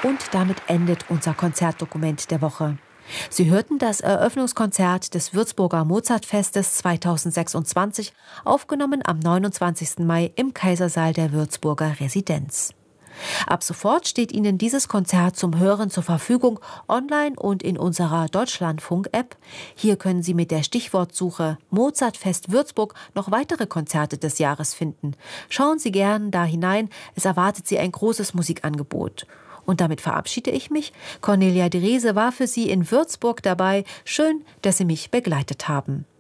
Und damit endet unser Konzertdokument der Woche. Sie hörten das Eröffnungskonzert des Würzburger Mozartfestes 2026, aufgenommen am 29. Mai im Kaisersaal der Würzburger Residenz. Ab sofort steht Ihnen dieses Konzert zum Hören zur Verfügung, online und in unserer Deutschlandfunk-App. Hier können Sie mit der Stichwortsuche Mozartfest Würzburg noch weitere Konzerte des Jahres finden. Schauen Sie gern da hinein, es erwartet Sie ein großes Musikangebot. Und damit verabschiede ich mich. Cornelia Drese war für Sie in Würzburg dabei. Schön, dass Sie mich begleitet haben.